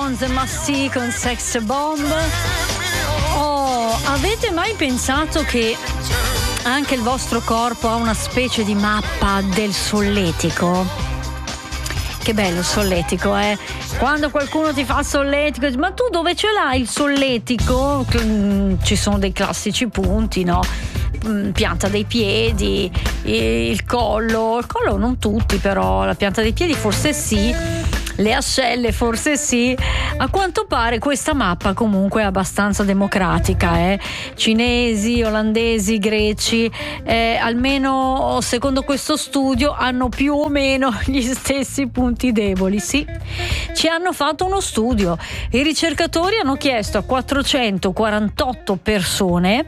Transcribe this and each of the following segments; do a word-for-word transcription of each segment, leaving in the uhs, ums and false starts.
Jones e Massi con Sex Bomb. Oh, avete mai pensato che anche il vostro corpo ha una specie di mappa del solletico? Che bello il solletico, eh? Quando qualcuno ti fa il solletico, dici, ma tu dove ce l'hai il solletico? Ci sono dei classici punti, no? Pianta dei piedi, il collo, il collo non tutti, però la pianta dei piedi forse sì, le ascelle forse sì. A quanto pare questa mappa comunque è abbastanza democratica, eh? Cinesi, olandesi, greci, eh, almeno secondo questo studio hanno più o meno gli stessi punti deboli. Sì, ci hanno fatto uno studio, i ricercatori hanno chiesto a quattrocentoquarantotto persone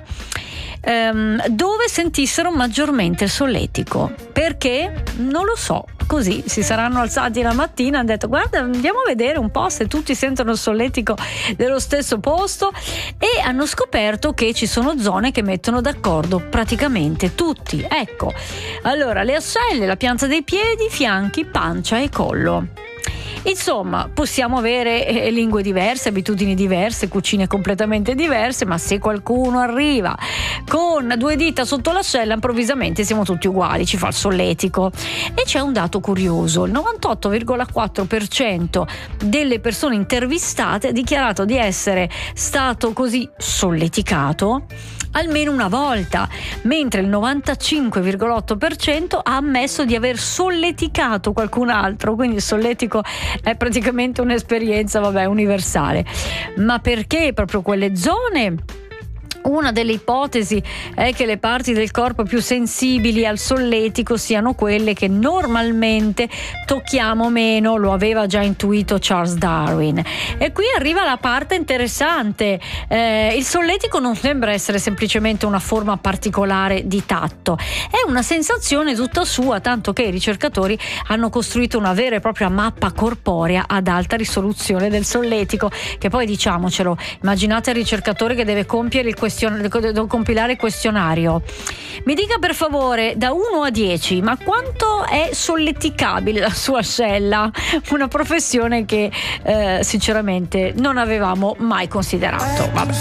ehm, dove sentissero maggiormente il solletico. Perché? Non lo so. Così si saranno alzati la mattina e hanno detto guarda, andiamo a vedere un po' se tutti sentono il solletico dello stesso posto, e hanno scoperto che ci sono zone che mettono d'accordo praticamente tutti. Ecco, allora le ascelle, la pianta dei piedi, fianchi, pancia e collo. Insomma, possiamo avere eh, lingue diverse, abitudini diverse, cucine completamente diverse, ma se qualcuno arriva con due dita sotto l'ascella, improvvisamente siamo tutti uguali, ci fa il solletico. E c'è un dato curioso: il novantotto virgola quattro per cento delle persone intervistate ha dichiarato di essere stato così solleticato almeno una volta, mentre il novantacinque virgola otto per cento ha ammesso di aver solleticato qualcun altro. Quindi il solletico è praticamente un'esperienza, vabbè, universale. Ma perché proprio quelle zone? Una delle ipotesi è che le parti del corpo più sensibili al solletico siano quelle che normalmente tocchiamo meno, lo aveva già intuito Charles Darwin. E qui arriva la parte interessante: eh, il solletico non sembra essere semplicemente una forma particolare di tatto, è una sensazione tutta sua, tanto che i ricercatori hanno costruito una vera e propria mappa corporea ad alta risoluzione del solletico, che poi, diciamocelo, immaginate il ricercatore che deve compiere il questionario, devo compilare il questionario. Mi dica per favore da uno a dieci, ma quanto è solleticabile la sua ascella? Una professione che eh, sinceramente non avevamo mai considerato. Vabbè.